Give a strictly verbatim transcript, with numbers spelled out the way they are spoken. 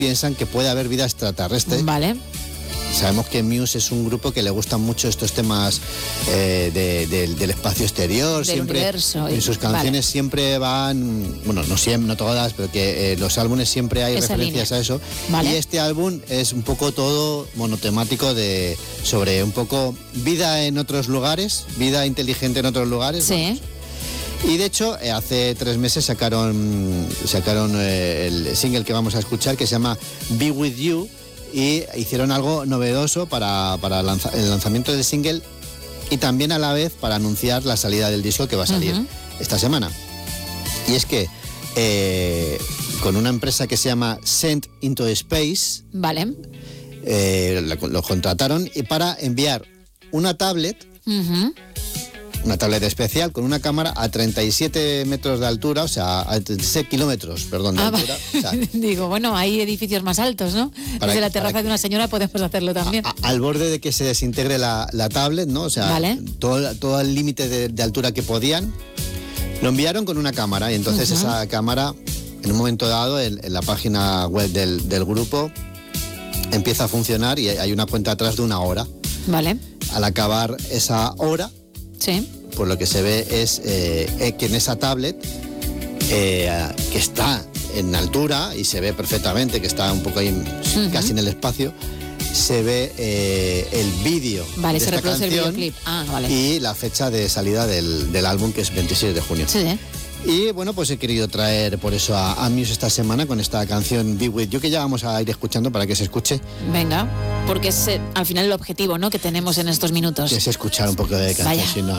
piensan que puede haber vida extraterrestre. Vale. Sabemos que Muse es un grupo que le gustan mucho estos temas eh, de, de, del espacio exterior. Del siempre, universo. En sus canciones vale. siempre van, bueno, no siempre, no todas, pero que eh, los álbumes siempre hay Esa referencias línea. a eso. Vale. Y este álbum es un poco todo monotemático de sobre un poco vida en otros lugares, vida inteligente en otros lugares. Sí. Vamos. Y de hecho, eh, hace tres meses sacaron, sacaron eh, el single que vamos a escuchar, que se llama Be With You, y hicieron algo novedoso para, para lanza, el lanzamiento del single y también a la vez para anunciar la salida del disco que va a salir uh-huh. esta semana. Y es que eh, con una empresa que se llama Sent Into Space, vale. eh, lo, lo contrataron y para enviar una tablet, uh-huh. una tablet especial con una cámara a treinta y siete metros de altura, o sea, a treinta y seis kilómetros, perdón, de ah, altura. O sea, digo, bueno, hay edificios más altos, ¿no? Desde que, la terraza que, de una señora podemos hacerlo también. A, a, al borde de que se desintegre la, la tablet, ¿no? O sea, vale. todo, todo el límite de, de altura que podían, lo enviaron con una cámara y entonces uh-huh. esa cámara, en un momento dado, en, en la página web del, del grupo, empieza a funcionar y hay una cuenta atrás de una hora. Vale. Al acabar esa hora, sí. pues lo que se ve es eh, que en esa tablet, eh, que está en altura y se ve perfectamente, que está un poco ahí uh-huh. casi en el espacio, se ve eh, el vídeo vale, de se esta reproduce canción el videoclip. Ah, vale. Y la fecha de salida del, del álbum, que es veintiséis de junio. Sí, ¿eh? Y bueno, pues he querido traer por eso a, a Muse esta semana con esta canción Be With You, que ya vamos a ir escuchando para que se escuche. Venga, porque es eh, al final el objetivo, ¿no?, que tenemos en estos minutos. Que es escuchar un poco de canción, si no,